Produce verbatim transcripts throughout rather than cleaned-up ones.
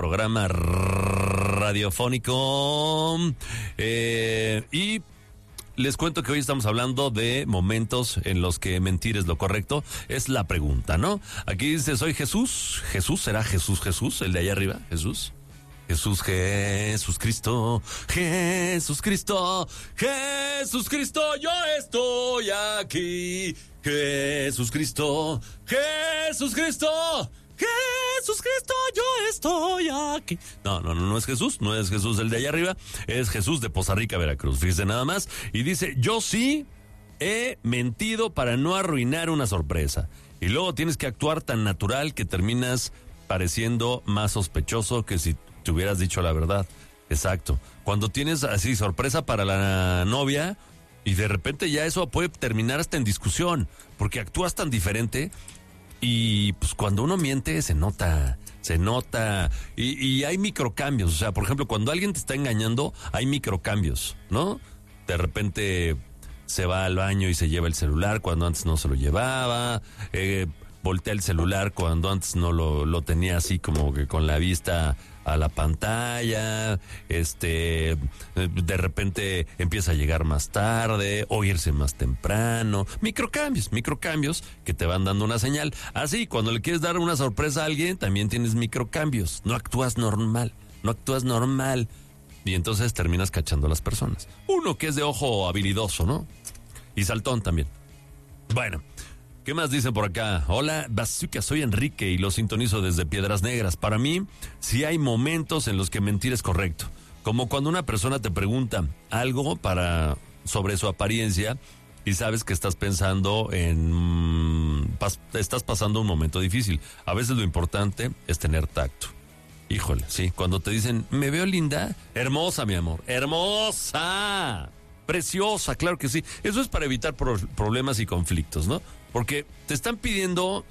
programa radiofónico. Eh, y les cuento que hoy estamos hablando de momentos en los que mentir es lo correcto. Es la pregunta, ¿no? Aquí dice, soy Jesús. ¿Jesús? ¿Será Jesús Jesús? ¿El de allá arriba? ¿Jesús? Jesús, Jesús Cristo, Jesús Cristo, Jesús Cristo, yo estoy aquí. Jesús Cristo, Jesús Cristo, Jesús Cristo, yo estoy aquí. No, no, no, no es Jesús, no es Jesús el de allá arriba, es Jesús de Poza Rica, Veracruz. Fíjese nada más. Y dice, yo sí he mentido para no arruinar una sorpresa. Y luego tienes que actuar tan natural que terminas pareciendo más sospechoso que si te hubieras dicho la verdad. Exacto. Cuando tienes así sorpresa para la novia y de repente ya eso puede terminar hasta en discusión, porque actúas tan diferente y pues cuando uno miente se nota, se nota y, y hay microcambios. O sea, por ejemplo, cuando alguien te está engañando hay microcambios, ¿no? De repente se va al baño y se lleva el celular cuando antes no se lo llevaba, eh, voltea el celular cuando antes no lo, lo tenía así como que con la vista a la pantalla, este, de repente empieza a llegar más tarde, o irse más temprano, microcambios, microcambios que te van dando una señal. Así, cuando le quieres dar una sorpresa a alguien, también tienes microcambios, no actúas normal, no actúas normal, y entonces terminas cachando a las personas. Uno que es de ojo habilidoso, ¿no? Y saltón también. Bueno, ¿qué más dicen por acá? Hola, Bazooka, soy Enrique y lo sintonizo desde Piedras Negras. Para mí, sí hay momentos en los que mentir es correcto. Como cuando una persona te pregunta algo para sobre su apariencia y sabes que estás pensando en... Pas, estás pasando un momento difícil. A veces lo importante es tener tacto. Híjole, sí, cuando te dicen, ¿me veo linda? Hermosa, mi amor, hermosa, preciosa, claro que sí. Eso es para evitar pro- problemas y conflictos, ¿no? Porque te están pidiendo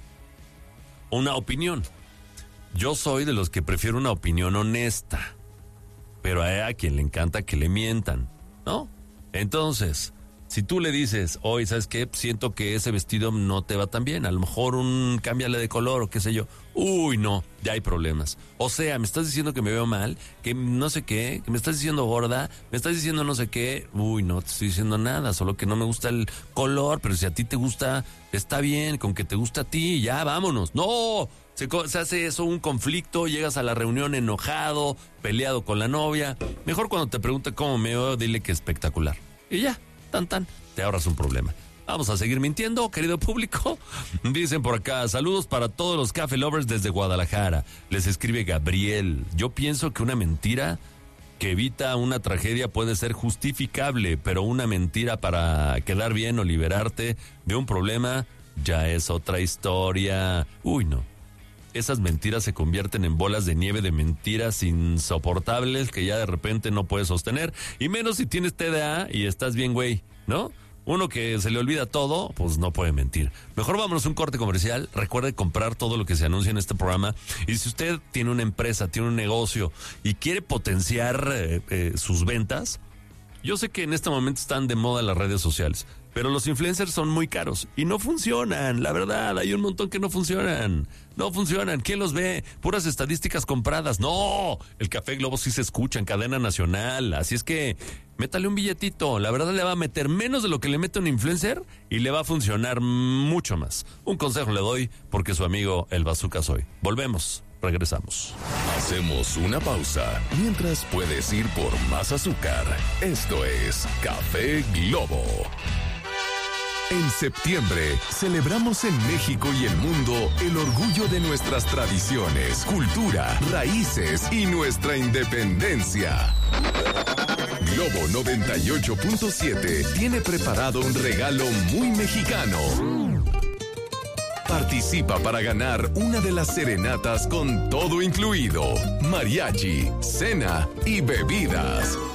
una opinión. Yo soy de los que prefiero una opinión honesta, pero hay a quien le encanta que le mientan, ¿no? Entonces, si tú le dices, oye, ¿sabes qué? Siento que ese vestido no te va tan bien, a lo mejor un cámbiale de color o qué sé yo. Uy, no, ya hay problemas. O sea, me estás diciendo que me veo mal, que no sé qué, que me estás diciendo gorda, me estás diciendo no sé qué. Uy, no te estoy diciendo nada, solo que no me gusta el color, pero si a ti te gusta, está bien, con que te gusta a ti, ya vámonos. No, se, se hace eso un conflicto, llegas a la reunión enojado, peleado con la novia. Mejor cuando te pregunte cómo me veo, dile que espectacular. Y ya. Tan, tan, te ahorras un problema. Vamos a seguir mintiendo, querido público. Dicen por acá, saludos para todos los Café Lovers desde Guadalajara. Les escribe Gabriel. Yo pienso que una mentira que evita una tragedia puede ser justificable, pero una mentira para quedar bien o liberarte de un problema ya es otra historia. Uy, no. Esas mentiras se convierten en bolas de nieve de mentiras insoportables que ya de repente no puedes sostener. Y menos si tienes T D A y estás bien, güey, ¿no? Uno que se le olvida todo, pues no puede mentir. Mejor vámonos a un corte comercial. Recuerde comprar todo lo que se anuncia en este programa. Y si usted tiene una empresa, tiene un negocio y quiere potenciar eh, eh, sus ventas, yo sé que en este momento están de moda las redes sociales, pero los influencers son muy caros y no funcionan, la verdad, hay un montón que no funcionan, no funcionan, ¿quién los ve? Puras estadísticas compradas, no, el Café Globo sí se escucha en cadena nacional, así es que métale un billetito, la verdad le va a meter menos de lo que le mete un influencer y le va a funcionar mucho más. Un consejo le doy porque su amigo el Bazooka soy. Volvemos. Regresamos. Hacemos una pausa mientras puedes ir por más azúcar. Esto es Café Globo. En septiembre celebramos en México y el mundo el orgullo de nuestras tradiciones, cultura, raíces y nuestra independencia. Globo noventa y ocho punto siete tiene preparado un regalo muy mexicano. Participa para ganar una de las serenatas con todo incluido, mariachi, cena y bebidas.